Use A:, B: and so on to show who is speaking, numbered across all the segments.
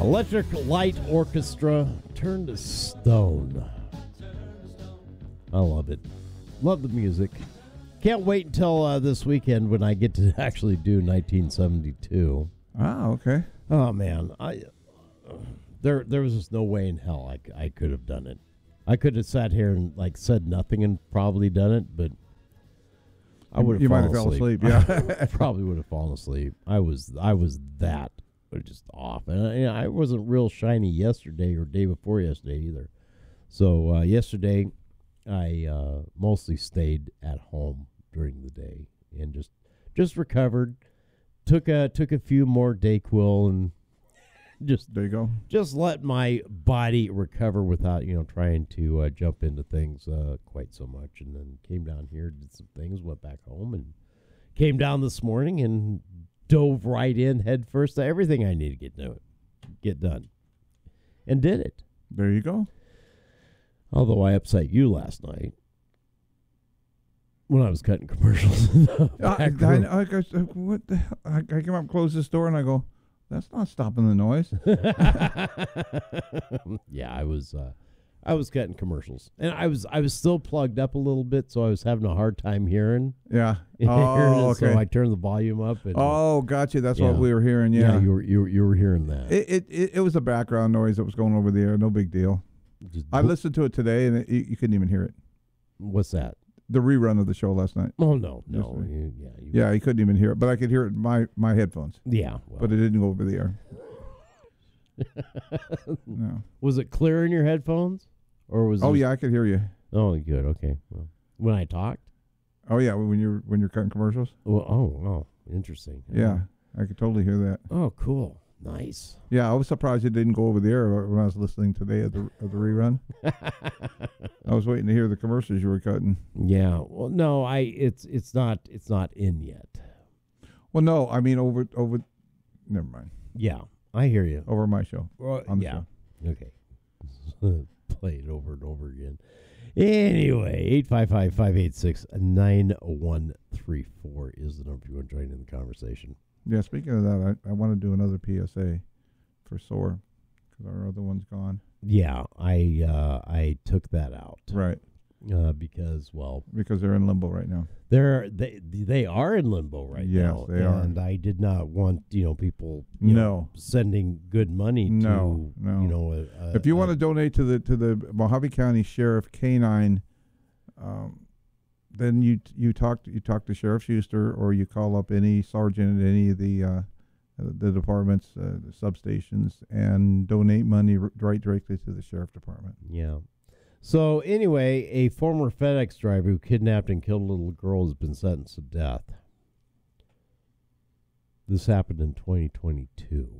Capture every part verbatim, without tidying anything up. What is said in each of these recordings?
A: Electric Light Orchestra turned to stone. I love it. Love the music. Can't wait until uh, this weekend when I get to actually do nineteen seventy-two.
B: Ah, okay.
A: Oh man, I uh, there there was just no way in hell I, c- I could have done it. I could have sat here and like said nothing and probably done it, but I would have.
B: You might
A: fallen
B: have fell
A: asleep.
B: asleep. Yeah,
A: I probably would have fallen asleep. I was I was that just off, and I, you know, I wasn't real shiny yesterday or day before yesterday either. So uh, yesterday, I uh, mostly stayed at home during the day and just just recovered. Took a took a few more Dayquil and just
B: there you go.
A: just let my body recover without you know trying to uh, jump into things uh, quite so much. And then came down here, did some things, went back home, and came down this morning and dove right in head first to everything I need to get done, get done, and did it.
B: There you go.
A: Although I upset you last night when I was cutting commercials. In the
B: I,
A: back
B: I,
A: room.
B: I, I, what the hell? I, I came up, closed this door, and I go, "That's not stopping the noise."
A: Yeah, I was uh, I was cutting commercials, and I was I was still plugged up a little bit, so I was having a hard time hearing.
B: Yeah.
A: hearing
B: Oh,
A: it,
B: okay.
A: So I turned the volume up. And,
B: Oh, gotcha. That's
A: Yeah.
B: what we were hearing. Yeah.
A: you were you were, you were hearing that.
B: It, it it it was a background noise that was going over the air. No big deal.
A: Just
B: I
A: bo-
B: listened to it today, and it, you, you couldn't even hear it.
A: What's that?
B: The rerun of the show last night.
A: Oh no, no,
B: Yes, sir.
A: you, yeah, you,
B: Yeah, you couldn't even hear it, but I could hear it in my my headphones.
A: yeah. Well,
B: But it didn't go over the air. No.
A: was it clear in your headphones, or was?
B: Oh
A: it,
B: yeah, I could hear you.
A: Oh, good. Okay. Well, when I talked.
B: Oh yeah, when you're when you're cutting commercials.
A: Well, oh, oh, interesting.
B: Yeah, I could totally hear that.
A: Oh, cool. Nice.
B: Yeah, I was surprised it didn't go over the air when I was listening today of the of the rerun. I was waiting to hear the commercials you were cutting.
A: Yeah. Well, no, I. It's it's not it's not in yet.
B: Well, no, I mean over over. Never mind.
A: Yeah, I hear you.
B: Over my show.
A: Well,
B: on the
A: yeah.
B: show.
A: Okay. Play it over and over again. Anyway, eight five five, five eight six, nine one three four is the number if you want to join in the conversation.
B: Yeah. Speaking of that, I, I want to do another P S A for S O A R because our other one's gone.
A: Yeah, I uh, I took that out.
B: Right.
A: Uh, because well,
B: Because they're in limbo right now.
A: they're they they are in limbo right
B: Yes,
A: now.
B: they are.
A: And I did not want you know people you know,
B: No.
A: sending good money
B: No,
A: to
B: no.
A: you know. A, a,
B: If you
A: a-
B: want to donate to the to the Mojave County Sheriff Canine, um, then you you talk to, you talk to Sheriff Schuster, or you call up any sergeant at any of the uh, the departments, uh, the substations, and donate money r- right directly to the sheriff department.
A: Yeah. So anyway, a former FedEx driver who kidnapped and killed a little girl has been sentenced to death. This happened in twenty twenty-two.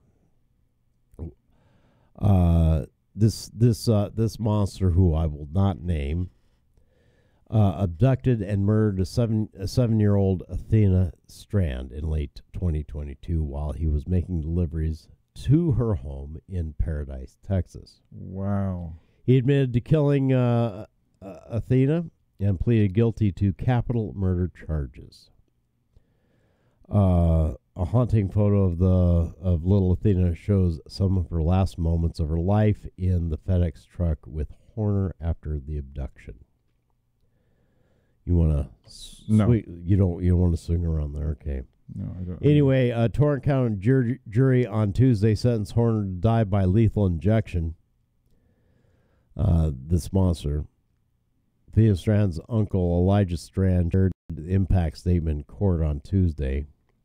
A: Uh, this this uh, this monster, who I will not name, uh, abducted and murdered a seven a seven year old Athena Strand in late twenty twenty-two while he was making deliveries to her home in Paradise, Texas.
B: Wow.
A: He admitted to killing uh, uh, Athena and pleaded guilty to capital murder charges. Uh, a haunting photo of the of little Athena shows some of her last moments of her life in the FedEx truck with Horner after the abduction. You want to?
B: No.
A: You don't. You don't want to swing around there, okay?
B: No, I don't.
A: Anyway, a Torrance County jur- jury on Tuesday sentenced Horner to die by lethal injection. Uh, this monster. Thea Strand's uncle, Elijah Strand, shared the impact statement in court on Tuesday.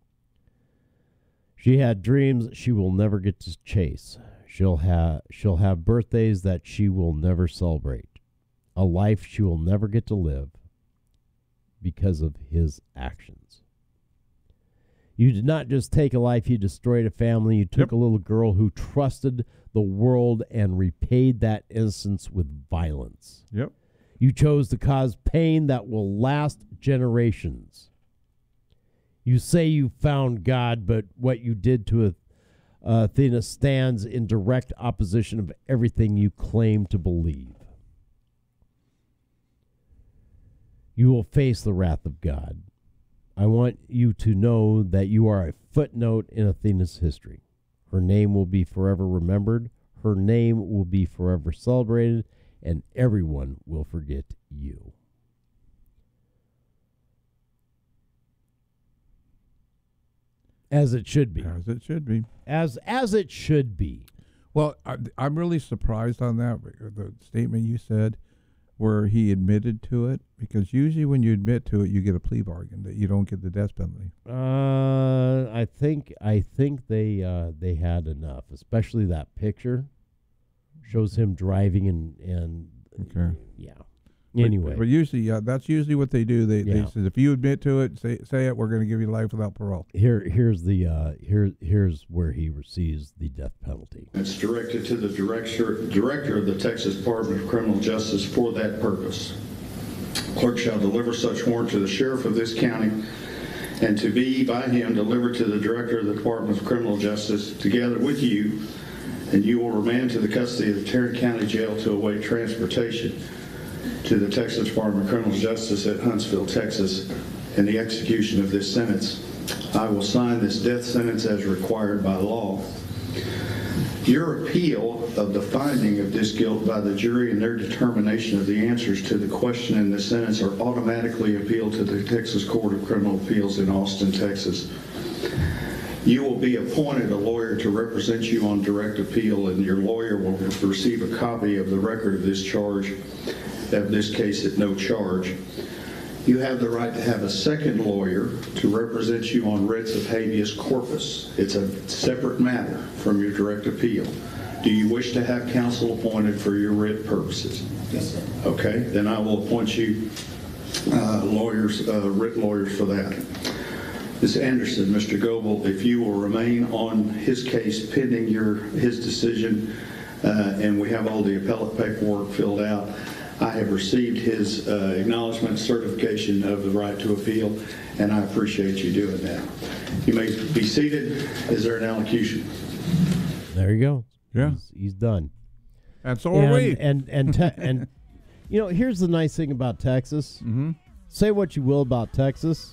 A: She had dreams she will never get to chase. She'll have she'll have birthdays that she will never celebrate. A life she will never get to live because of his actions. You did not just take a life, you destroyed a family. You took
B: Yep.
A: a little girl who trusted the world and repaid that innocence with violence.
B: Yep.
A: You chose to cause pain that will last generations. You say you found God, but what you did to uh, Athena stands in direct opposition of everything you claim to believe. You will face the wrath of God. I want you to know that you are a footnote in Athena's history. Her name will be forever remembered. Her name will be forever celebrated, and everyone will forget you. As it should be.
B: As it should be.
A: As as it should be.
B: Well, I, I'm really surprised on that, the statement you said, where he admitted to it, because usually when you admit to it, you get a plea bargain, that you don't get the death penalty.
A: Uh, I think I think they uh, they had enough, especially that picture shows him driving and and
B: Okay.
A: yeah. Anyway,
B: but, but usually, yeah, that's usually what they do. They
A: Yeah.
B: they said, if you admit to it, say say it, we're going to give you life without parole.
A: here here's the uh, here here's where he receives the death penalty.
C: It's directed to the director director of the Texas Department of Criminal Justice for that purpose. Clerk shall deliver such warrant to the sheriff of this county, and to be by him delivered to the director of the Department of Criminal Justice, together with you, and you will remand to the custody of the Tarrant County Jail to await transportation to the Texas Department of Criminal Justice at Huntsville, Texas, and the execution of this sentence. I will sign this death sentence as required by law. Your appeal of the finding of this guilt by the jury and their determination of the answers to the question in the sentence are automatically appealed to the Texas Court of Criminal Appeals in Austin, Texas. You will be appointed a lawyer to represent you on direct appeal, and your lawyer will receive a copy of the record of this charge, of this case at no charge. You have the right to have a second lawyer to represent you on writs of habeas corpus. It's a separate matter from your direct appeal. Do you wish to have counsel appointed for your writ purposes?
D: Yes, sir.
C: Okay, then I will appoint you uh, lawyers, uh, writ lawyers for that. Miz Anderson, Mister Goebel, if you will remain on his case pending your his decision, uh, and we have all the appellate paperwork filled out, I have received his uh, acknowledgement certification of the right to appeal, and I appreciate you doing that. You may be seated. Is there an allocution?
A: There you go.
B: Yeah.
A: He's, he's done.
B: And so
A: and,
B: are we.
A: And and te- and you know, here's the nice thing about Texas.
B: Mm-hmm.
A: Say what you will about Texas,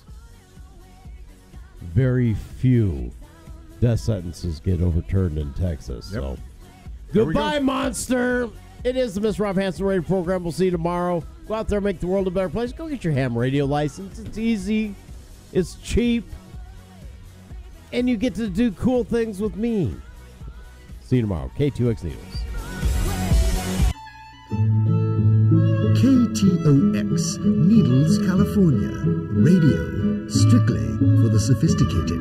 A: very few death sentences get overturned in Texas.
B: Yep.
A: So,
B: There we
A: goodbye,
B: go.
A: monster. It is the Miss Rob Hansen Radio program. We'll see you tomorrow. Go out there and make the world a better place. Go get your ham radio license. It's easy. It's cheap. And you get to do cool things with me. See you tomorrow. K two X Needles.
E: K T O X, Needles, California. Radio, strictly for the sophisticated.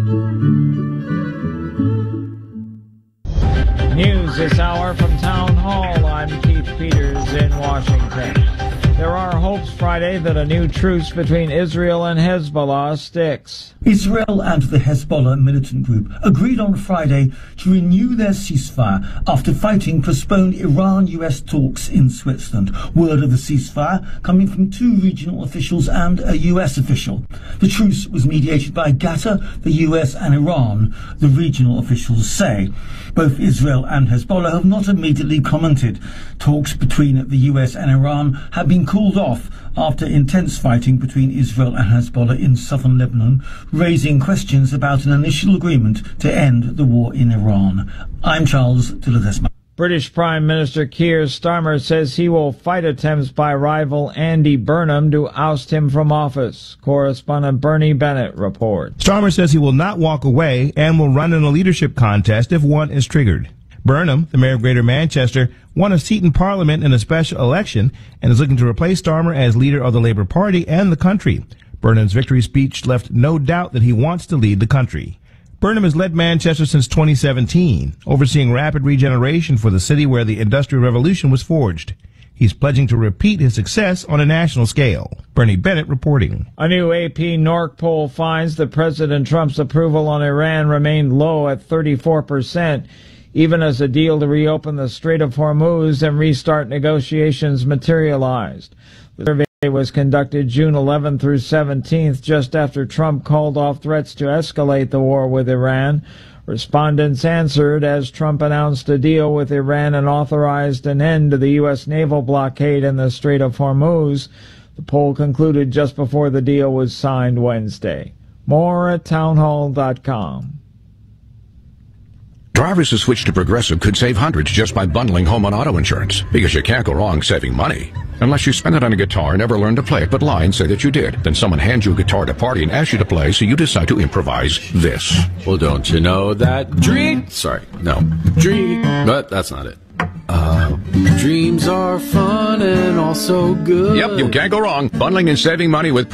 F: News this hour from Town Hall. I'm Keith Peters in Washington. There are hopes Friday that a new truce between Israel and Hezbollah sticks.
G: Israel and the Hezbollah militant group agreed on Friday to renew their ceasefire after fighting postponed Iran-U S talks in Switzerland. Word of the ceasefire coming from two regional officials and a U S official. The truce was mediated by Qatar, the U S and Iran, the regional officials say. Both Israel and Hezbollah have not immediately commented. Talks between the U S and Iran have been cooled off after intense fighting between Israel and Hezbollah in southern Lebanon, raising questions about an initial agreement to end the war in Iran. I'm Charles de Ledesma.
F: British Prime Minister Keir Starmer says he will fight attempts by rival Andy Burnham to oust him from office. Correspondent Bernie Bennett reports.
H: Starmer says he will not walk away and will run in a leadership contest if one is triggered. Burnham, the mayor of Greater Manchester, won a seat in Parliament in a special election and is looking to replace Starmer as leader of the Labour Party and the country. Burnham's victory speech left no doubt that he wants to lead the country. Burnham has led Manchester since twenty seventeen, overseeing rapid regeneration for the city where the Industrial Revolution was forged. He's pledging to repeat his success on a national scale. Bernie Bennett reporting.
F: A new A P N O R C poll finds that President Trump's approval on Iran remained low at thirty-four percent, even as a deal to reopen the Strait of Hormuz and restart negotiations materialized. The survey was conducted June eleventh through seventeenth, just after Trump called off threats to escalate the war with Iran. Respondents answered as Trump announced a deal with Iran and authorized an end to the U S naval blockade in the Strait of Hormuz. The poll concluded just before the deal was signed Wednesday. More at townhall dot com.
D: Drivers who switch to Progressive could save hundreds just by bundling home and auto insurance, because you can't go wrong saving money. Unless you spend it on a guitar and never learn to play it but lie and say that you did. Then someone hands you a guitar at a party and asks you to play, so you decide to improvise this.
I: Well, don't you know that dream... Sorry, no. Dream... But that's not it. Uh, dreams are fun and also good.
D: Yep, you can't go wrong. Bundling and saving money with